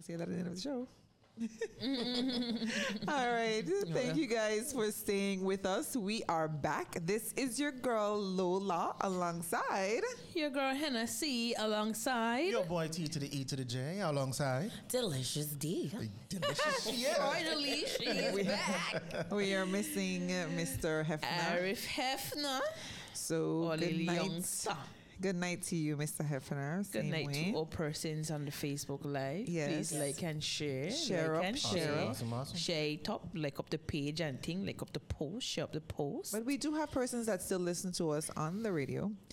say that at the end of the show. All right. Thank you guys for staying with us. We are back. This is your girl Lola alongside Your girl Hennessy alongside Your boy T to the E to the J alongside Delicious D. Delicious. Finally, she is back. we are missing Mr. Hefner. Arif Hefner. So Or good Lily night. Youngster. Good night to you, Mr. Hefner. Good Same night way. to all persons on the Facebook Live. Yes. Please like and share. Share like up, and share up. Awesome. Share it up, like up the page and thing, like up the post, share up the post. But we do have persons that still listen to us on the radio.